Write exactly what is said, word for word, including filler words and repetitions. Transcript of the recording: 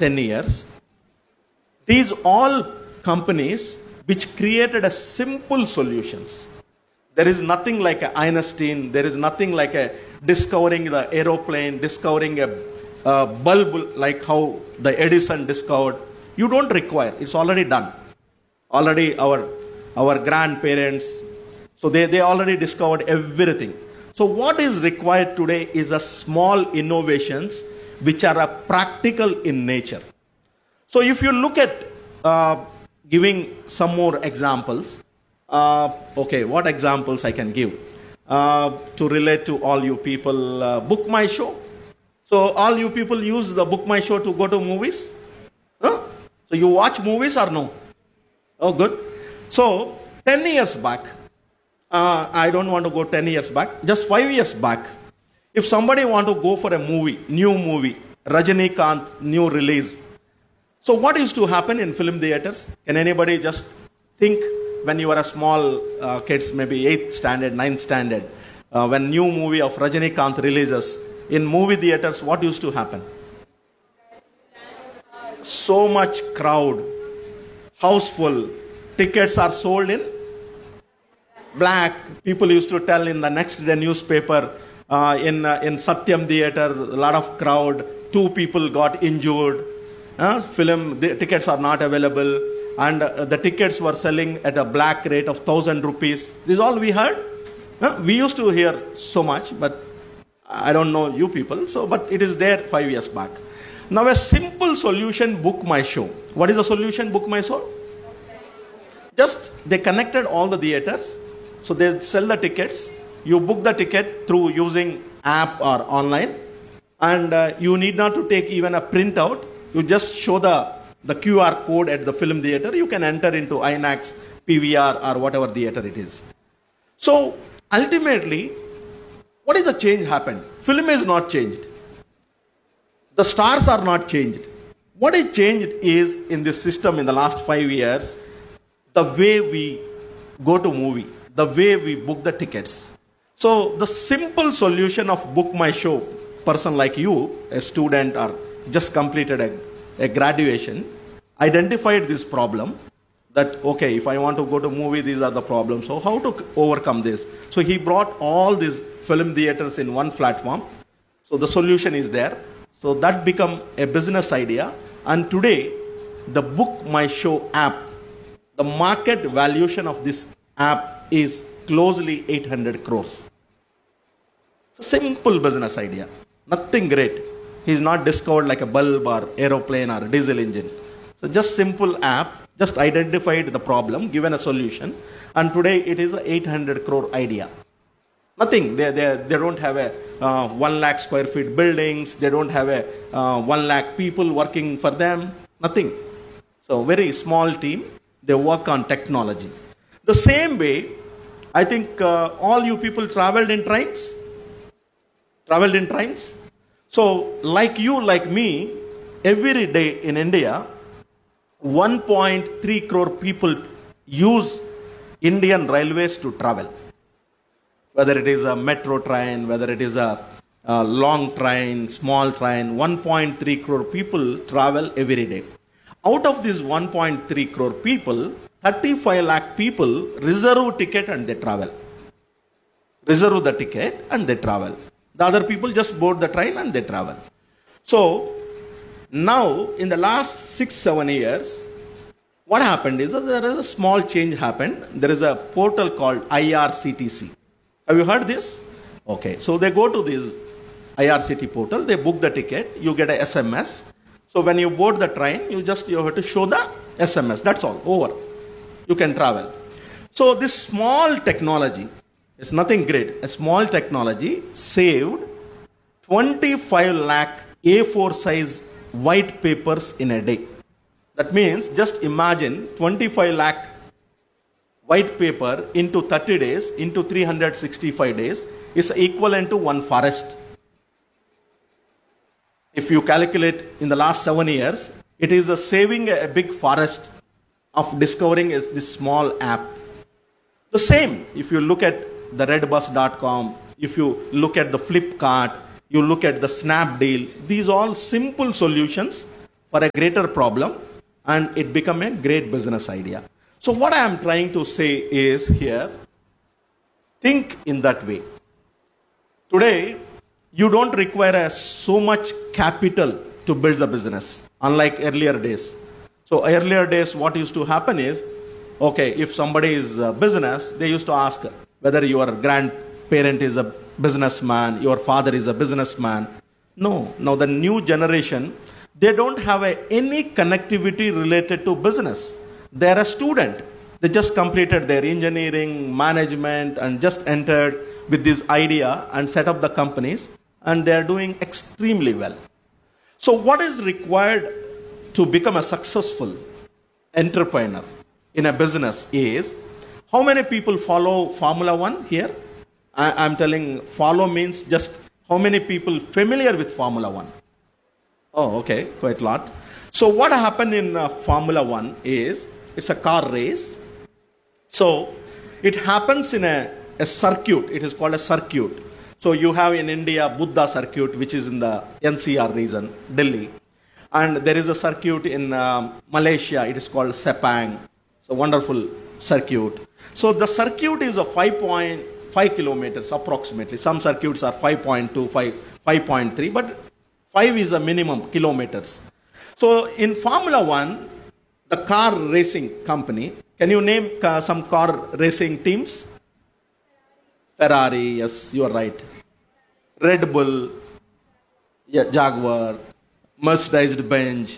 ten years, these all companies which created a simple solutions. There is nothing like a Einstein, there is nothing like a discovering the aeroplane, discovering a, a bulb like how the Edison discovered. You don't require, it's already done. Already our, our grandparents, so they, they already discovered everything. So what is required today is a small innovations which are a practical in nature. So if you look at uh, giving some more examples, uh, okay, what examples I can give uh, to relate to all you people? Uh, Book My Show. So all you people use the Book My Show to go to movies? Huh? So you watch movies or no? Oh, good. So ten years back, uh, I don't want to go ten years back, just five years back, if somebody want to go for a movie, new movie, Rajinikanth, new release. So what used to happen in film theaters? Can anybody just think when you were a small uh, kids, maybe eighth standard, ninth standard, uh, when new movie of Rajinikanth releases, in movie theaters, what used to happen? So much crowd, house full, tickets are sold in black. People used to tell in the next day newspaper, uh, in, uh, in Satyam theater, a lot of crowd, two people got injured. Uh, film the tickets are not available, and uh, the tickets were selling at a black rate of thousand rupees. This is all we heard. Uh, we used to hear so much, but I don't know you people. So, but it is there five years back. Now, a simple solution: Book My Show. What is the solution? Book My Show. Just they connected all the theaters, so they sell the tickets. You book the ticket through using app or online, and uh, you need not to take even a printout. You just show the, the Q R code at the film theater. You can enter into INOX, P V R, or whatever theater it is. So, ultimately, what is the change happened? Film is not changed. The stars are not changed. What is changed is, in this system in the last five years, the way we go to movie, the way we book the tickets. So, the simple solution of Book My Show, person like you, a student or just completed a, a graduation, identified this problem that, okay, if I want to go to movie, these are the problems. So how to overcome this? So he brought all these film theaters in one platform. So the solution is there. So that become a business idea. And today, the Book My Show app, the market valuation of this app is closely eight hundred crores. It's a simple business idea. Nothing great. He's not discovered like a bulb or aeroplane or diesel engine. So just simple app, just identified the problem, given a solution, and today it is an eight hundred crore idea. Nothing. They, they, they don't have a uh, one lakh square feet buildings. They don't have a uh, one lakh people working for them. Nothing. So very small team. They work on technology. The same way, I think uh, all you people traveled in trains. Traveled in trains. So, like you, like me, every day in India, one point three crore people use Indian railways to travel. Whether it is a metro train, whether it is a, a long train, small train, one point three crore people travel every day. Out of these one point three crore people, thirty-five lakh people reserve ticket and they travel. Reserve the ticket and they travel. The other people just board the train and they travel. So, now in the last six, seven years, what happened is that there is a small change happened. There is a portal called I R C T C. Have you heard this? Okay, so they go to this I R C T portal, they book the ticket, you get a S M S. So when you board the train, you just you have to show the S M S. That's all, over. You can travel. So this small technology, it's nothing great. A small technology saved twenty-five lakh A four size white papers in a day. That means just imagine twenty-five lakh white paper into thirty days, into three hundred sixty-five days is equivalent to one forest. If you calculate in the last seven years, it is a saving a big forest of discovering is this small app. The same, if you look at the redbus dot com, if you look at the Flipkart, you look at the Snapdeal, these all simple solutions for a greater problem, and it become a great business idea. So what I am trying to say is here, think in that way. Today, you don't require a, so much capital to build the business, unlike earlier days. So earlier days, what used to happen is, okay, if somebody is a business, they used to ask whether your grandparent is a businessman, your father is a businessman. No, now the new generation, they don't have a, any connectivity related to business. They are a student. They just completed their engineering, management, and just entered with this idea and set up the companies, and they are doing extremely well. So what is required to become a successful entrepreneur in a business is, how many people follow Formula One here? I, I'm telling follow means just how many people familiar with Formula One? Oh, okay, quite a lot. So what happened in uh, Formula One is, it's a car race. So it happens in a, a circuit. It is called a circuit. So you have in India Buddha circuit, which is in the N C R region, Delhi. And there is a circuit in uh, Malaysia. It is called Sepang. It's a wonderful circuit. So the circuit is a five point five kilometers approximately. Some circuits are five point two, five, five point three, but five is a minimum kilometers. So in Formula One, the car racing company, can you name uh, some car racing teams? Ferrari, yes, you are right. Red Bull, yeah, Jaguar, Mercedes-Benz,